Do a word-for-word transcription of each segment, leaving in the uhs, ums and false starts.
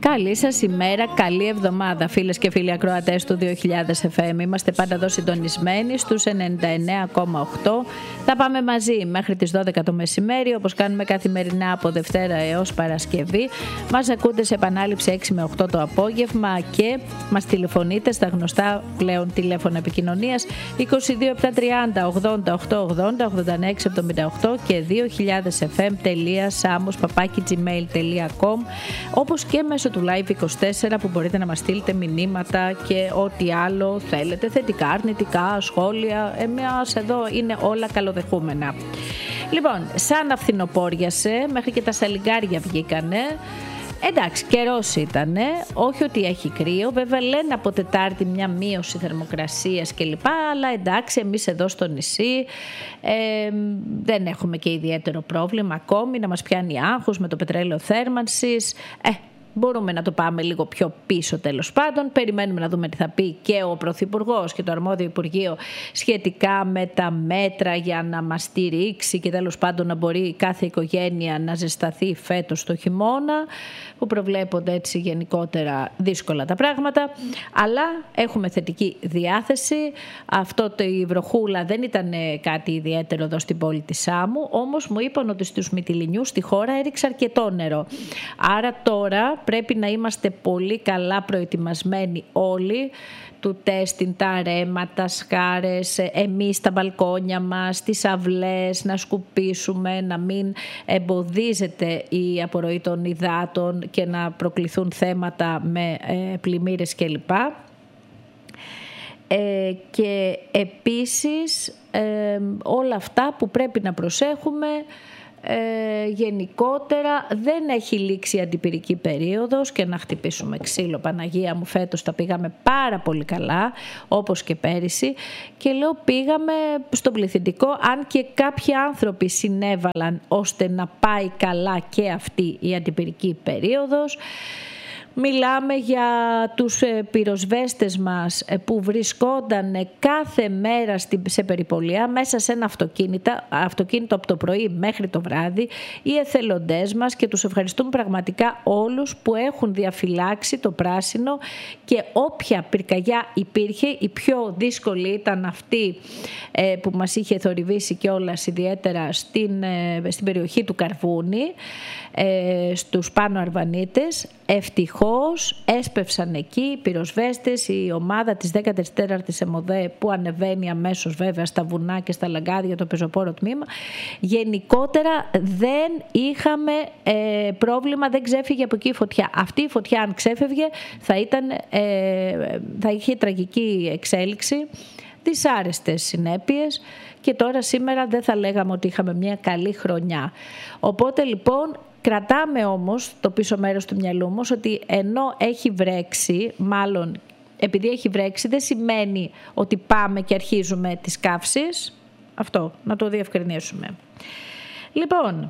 Καλή σας ημέρα, καλή εβδομάδα φίλες και φίλοι ακροατές του δύο χιλιάδες εφ εμ. Είμαστε πάντα εδώ συντονισμένοι στους ενενήντα εννέα κόμμα οκτώ. Θα πάμε μαζί μέχρι τις δώδεκα το μεσημέρι, όπως κάνουμε καθημερινά από Δευτέρα έως Παρασκευή. Μας ακούτε σε επανάληψη έξι με οκτώ το απόγευμα και μας τηλεφωνείτε στα γνωστά πλέον τηλέφωνα επικοινωνίας είκοσι δύο επτακόσια τριάντα ογδόντα οκτώ ογδόντα ογδόντα έξι εβδομήντα οκτώ και δύο χιλιάδες εφ εμ τελεία samos παπάκι gmail τελεία com, όπως και μέσω του Live είκοσι τέσσερα που μπορείτε να μας στείλετε μηνύματα και ό,τι άλλο θέλετε, θετικά, αρνητικά, σχόλια. Εμείς εδώ είναι όλα καλοδεχούμενα. Λοιπόν, σαν αυθινοπόριασε, μέχρι και τα σαλιγκάρια βγήκανε. Εντάξει, καιρός ήτανε, όχι ότι έχει κρύο, βέβαια λένε από Τετάρτη μια μείωση θερμοκρασίας κλπ, αλλά εντάξει, εμείς εδώ στο νησί ε, δεν έχουμε και ιδιαίτερο πρόβλημα ακόμη να μας πιάνει άγχος με το πετρέλαιο θέρμανσης. Ε, Μπορούμε να το πάμε λίγο πιο πίσω τέλος πάντων. Περιμένουμε να δούμε τι θα πει και ο Πρωθυπουργός και το αρμόδιο Υπουργείο σχετικά με τα μέτρα για να μας στηρίξει και τέλος πάντων να μπορεί κάθε οικογένεια να ζεσταθεί φέτος το χειμώνα, που προβλέπονται έτσι γενικότερα δύσκολα τα πράγματα. Αλλά έχουμε θετική διάθεση. Αυτό το η βροχούλα δεν ήταν κάτι ιδιαίτερο εδώ στην πόλη της Σάμου, όμως μου είπαν ότι στους Μυτιληνιούς στη χώρα έριξε αρκετό νερό. Άρα τώρα πρέπει να είμαστε πολύ καλά προετοιμασμένοι όλοι, του τέστην, τα ρέματα, σκάρες, εμείς στα μπαλκόνια μας, τις αυλές, να σκουπίσουμε, να μην εμποδίζεται η απορροή των υδάτων και να προκληθούν θέματα με ε, πλημμύρες κλπ. Ε, και επίσης ε, όλα αυτά που πρέπει να προσέχουμε. Ε, γενικότερα δεν έχει λήξει η αντιπυρική περίοδος και να χτυπήσουμε ξύλο, Παναγία μου, φέτος τα πήγαμε πάρα πολύ καλά όπως και πέρυσι, και λέω πήγαμε στον πληθυντικό, αν και κάποιοι άνθρωποι συνέβαλαν ώστε να πάει καλά και αυτή η αντιπυρική περίοδος. Μιλάμε για τους πυροσβέστες μας που βρισκόνταν κάθε μέρα σε περιπολία μέσα σε ένα αυτοκίνητο, αυτοκίνητο από το πρωί μέχρι το βράδυ, οι εθελοντές μας, και τους ευχαριστούμε πραγματικά όλους που έχουν διαφυλάξει το πράσινο, και όποια πυρκαγιά υπήρχε, η πιο δύσκολη ήταν αυτή που μας είχε θορυβήσει κιόλας ιδιαίτερα στην, στην περιοχή του Καρβούνη, στους Πάνω Αρβανίτες. Ευτυχώς έσπευσαν εκεί οι πυροσβέστες, η ομάδα της δέκατης τέταρτης ΕΜΟΔΕ που ανεβαίνει αμέσως βέβαια στα βουνά και στα λαγκάδια, το πεζοπόρο τμήμα. Γενικότερα δεν είχαμε ε, πρόβλημα, δεν ξέφυγε από εκεί η φωτιά. Αυτή η φωτιά αν ξέφευγε θα, ήταν, ε, θα είχε τραγική εξέλιξη, δυσάρεστες συνέπειες, και τώρα σήμερα δεν θα λέγαμε ότι είχαμε μια καλή χρονιά. Οπότε λοιπόν κρατάμε όμως το πίσω μέρος του μυαλού μας ότι ενώ έχει βρέξει, μάλλον επειδή έχει βρέξει δεν σημαίνει ότι πάμε και αρχίζουμε τις καύσεις. Αυτό να το διευκρινίσουμε. Λοιπόν,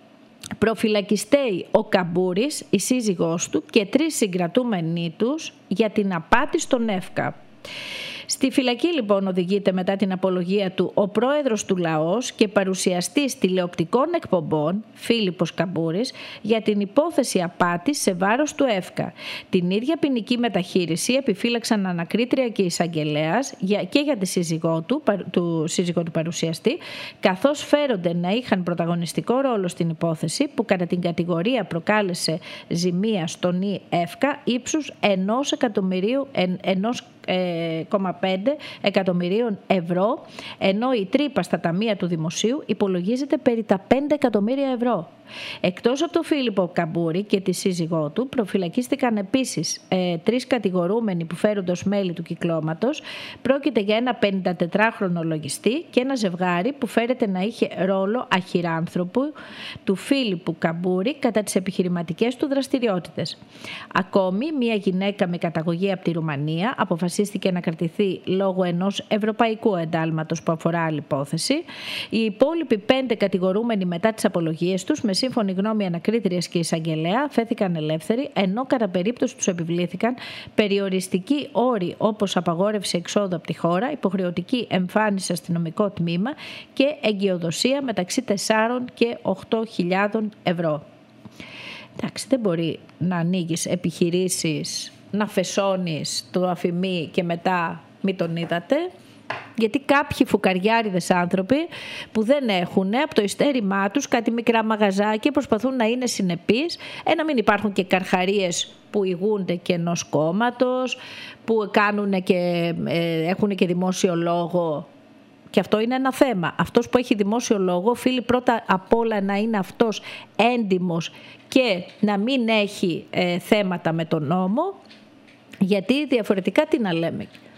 προφυλακιστέοι ο Καμπούρης, η σύζυγός του και τρεις συγκρατούμενοι τους για την απάτη στον ΕΦΚΑ. Στη φυλακή λοιπόν οδηγείται μετά την απολογία του ο πρόεδρος του Λαός και παρουσιαστής τηλεοπτικών εκπομπών Φίλιππος Καμπούρης για την υπόθεση απάτης σε βάρος του ΕΦΚΑ. Την ίδια ποινική μεταχείριση επιφύλαξαν ανακρίτρια και εισαγγελέας και για τη σύζυγό του, του σύζυγό του παρουσιαστή, καθώς φέρονται να είχαν πρωταγωνιστικό ρόλο στην υπόθεση που κατά την κατηγορία προκάλεσε ζημία στον ΕΦΚΑ ύψους ενός εκατομμυρίου ενός κόμμα πέντε εκατομμυρίων ευρώ, ενώ η τρύπα στα ταμεία του δημοσίου υπολογίζεται περί τα πέντε εκατομμύρια ευρώ. Εκτός από τον Φίλιππο Καμπούρη και τη σύζυγό του, προφυλακίστηκαν επίσης ε, τρεις κατηγορούμενοι που φέρονται ως μέλη του κυκλώματος. Πρόκειται για ένα πενηντατετράχρονο λογιστή και ένα ζευγάρι που φέρεται να είχε ρόλο αχυράνθρωπου του Φίλιππου Καμπούρη κατά τις επιχειρηματικές του δραστηριότητες. Ακόμη, μια γυναίκα με καταγωγή από τη Ρουμανία αποφασίστηκε να κρατηθεί λόγω ενός ευρωπαϊκού εντάλματος που αφορά άλλη υπόθεση. Οι υπόλοιποι πέντε κατηγορούμενοι μετά τις απολογίες τους, με σύμφωνη γνώμη ανακρίτριας και εισαγγελέα, φέθηκαν ελεύθεροι, ενώ κατά περίπτωση τους επιβλήθηκαν περιοριστικοί όροι όπως απαγόρευση εξόδου από τη χώρα, υποχρεωτική εμφάνιση σε αστυνομικό τμήμα και εγκυοδοσία μεταξύ τεσσάρων και οκτώ χιλιάδων ευρώ. Εντάξει, δεν μπορεί να ανοίγεις επιχειρήσεις, να φεσώνεις το αφημί και μετά μην τον είδατε. Γιατί κάποιοι φουκαριάριδες άνθρωποι που δεν έχουν από το ειστέρημά τους κάτι μικρά μαγαζάκια προσπαθούν να είναι συνεπείς, ε, να μην υπάρχουν και καρχαρίες που ηγούνται και ενός κόμματος, που κάνουν και, ε, έχουν και δημόσιο λόγο. Και αυτό είναι ένα θέμα. Αυτός που έχει δημόσιο λόγο οφείλει πρώτα απ' όλα να είναι αυτός έντιμος και να μην έχει ε, θέματα με τον νόμο, γιατί διαφορετικά τι να λέμε.